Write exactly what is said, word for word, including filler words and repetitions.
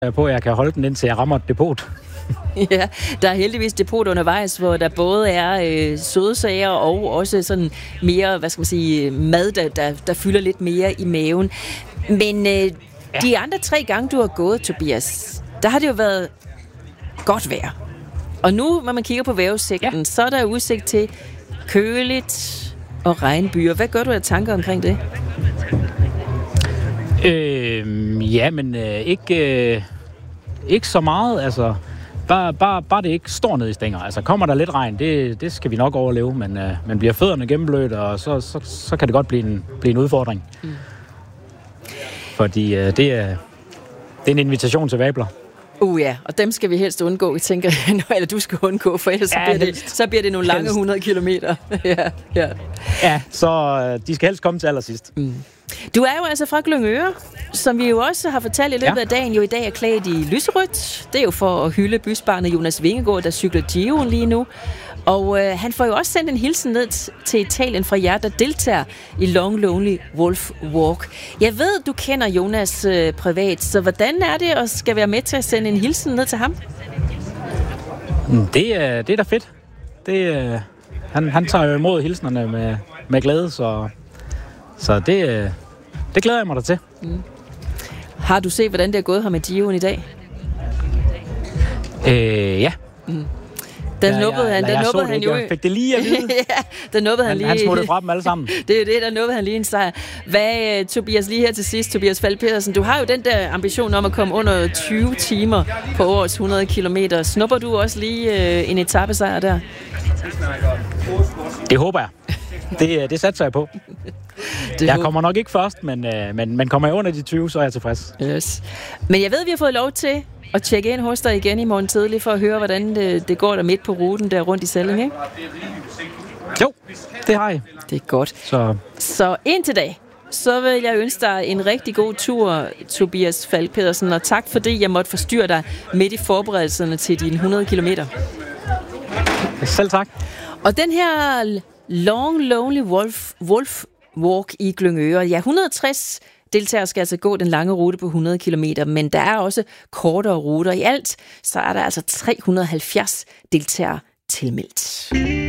på, at jeg kan holde den, indtil jeg rammer et depot. Ja, der er heldigvis depot undervejs, hvor der både er øh, sødsager og også sådan mere, hvad skal man sige, mad, der, der, der fylder lidt mere i maven. Men øh, ja. de andre tre gange, du har gået, Tobias, der har det jo været godt vejr. Og nu, når man kigger på vejrudsigten, ja. så er der udsigt til køligt og regnbyer. Hvad gør du af tanker omkring det? Øh, ja, men øh, ikke, øh, ikke så meget. Altså, bare, bare, bare det ikke står ned i stænger. Altså, kommer der lidt regn, det, det skal vi nok overleve, men øh, man bliver fødderne gennemblødt, og så, så, så kan det godt blive en, blive en udfordring. Mm. Fordi øh, det, er, det er en invitation til vabler. Uh ja, og dem skal vi helst undgå, tænker jeg, eller du skal undgå, for ellers ja, så, bliver det, så bliver det nogle lange helst. hundrede kilometer. ja, ja. ja, så øh, de skal helst komme til allersidst. Mm. Du er jo altså fra Glyngøre, som vi jo også har fortalt i løbet ja. af dagen, jo i dag er klædt i lyserødt. Det er jo for at hylde bysbarnet Jonas Vingegaard, der cykler Giroen lige nu. Og øh, han får jo også sendt en hilsen ned t- til Italien fra jer, der deltager i Long Lonely Wolf Walk. Jeg ved, du kender Jonas øh, privat, så hvordan er det at skal være med til at sende en hilsen ned til ham? Det er, det er da fedt. Det, øh, han, han tager jo imod hilsenerne med, med glæde, så, så det, øh, det glæder jeg mig da til. Mm. Har du set, hvordan det er gået her med Giroen i dag? Øh, ja. Mm. Der nubbede han, der nubbede han jo. Jeg fik det lige at vide. ja, der nubbede han, han lige. Han smuttede fra dem alle sammen. det er jo det, der nubbede han lige en sejr. Hvad, Tobias, lige her til sidst, Tobias Falk Pedersen, du har jo den der ambition om at komme under tyve timer på årets hundrede kilometer. Snupper du også lige øh, en etapesejr der? Det håber jeg. Det, det satser jeg på. Det jeg kommer nok ikke først, men, øh, men, men kommer jeg under de tyve, så er jeg tilfreds. Yes. Men jeg ved, vi har fået lov til at tjekke ind hos dig igen i morgen tidlig, for at høre, hvordan det, det går der midt på ruten der rundt i Salling, ikke? Jo, det har jeg. Det er godt. Så, så indtil dag, så vil jeg ønske dig en rigtig god tur, Tobias Falk Pedersen, og tak fordi jeg måtte forstyrre dig midt i forberedelserne til dine hundrede kilometer. Selv tak. Og den her Long Lonely Wolf, Wolf Walk i Glyngøre, ja, et hundrede og tres deltagere skal altså gå den lange rute på hundrede kilometer, men der er også kortere ruter. I alt så er der altså tre hundrede og halvfjerds deltagere tilmeldt.